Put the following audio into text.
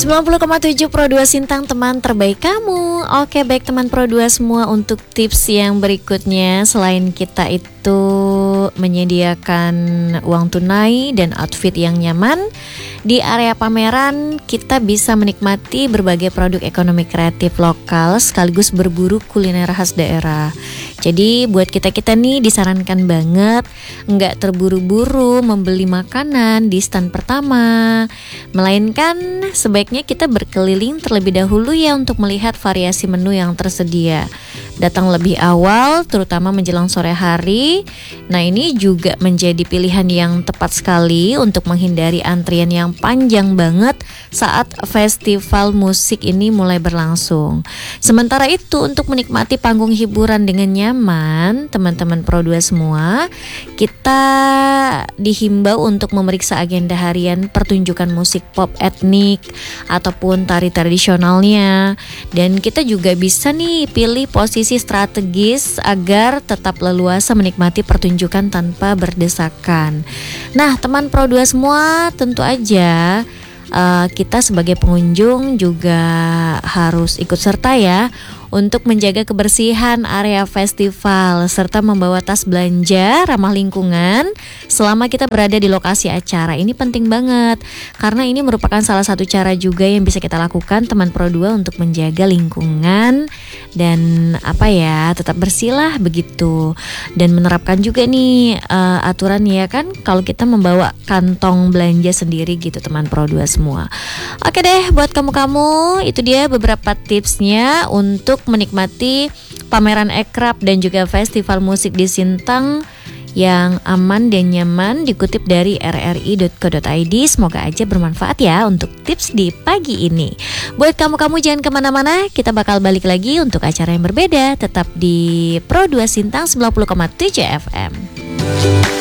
90,7 Pro 2 Sintang, teman terbaik kamu. Oke, baik teman Pro 2 semua, untuk tips yang berikutnya, selain kita itu menyediakan uang tunai dan outfit yang nyaman, di area pameran kita bisa menikmati berbagai produk ekonomi kreatif lokal sekaligus berburu kuliner khas daerah. Jadi buat kita-kita nih disarankan banget nggak terburu-buru membeli makanan di stand pertama, melainkan sebaiknya kita berkeliling terlebih dahulu ya untuk melihat variasi menu yang tersedia. Datang lebih awal, terutama menjelang sore hari. Nah, ini juga menjadi pilihan yang tepat sekali untuk menghindari antrian yang panjang banget saat festival musik ini mulai berlangsung. Sementara itu, untuk menikmati panggung hiburan dengan nyaman, teman-teman Pro 2 semua, kita dihimbau untuk memeriksa agenda harian pertunjukan musik pop etnik ataupun tari tradisionalnya. Dan kita juga bisa nih pilih posisi strategis agar tetap leluasa menikmati pertunjukan tanpa berdesakan. Nah, teman Pro 2 semua, tentu aja kita sebagai pengunjung juga harus ikut serta ya untuk menjaga kebersihan area festival serta membawa tas belanja ramah lingkungan selama kita berada di lokasi acara. Ini penting banget karena ini merupakan salah satu cara juga yang bisa kita lakukan teman Pro 2 untuk menjaga lingkungan dan tetap bersih lah begitu, dan menerapkan juga nih aturan ya kan kalau kita membawa kantong belanja sendiri gitu teman Pro 2 semua. Oke deh, buat kamu-kamu itu dia beberapa tipsnya untuk menikmati pameran Ekrab dan juga festival musik di Sintang yang aman dan nyaman, dikutip dari rri.co.id. Semoga aja bermanfaat ya untuk tips di pagi ini. Buat kamu-kamu jangan kemana-mana, kita bakal balik lagi untuk acara yang berbeda. Tetap di Pro 2 Sintang 90,7 FM.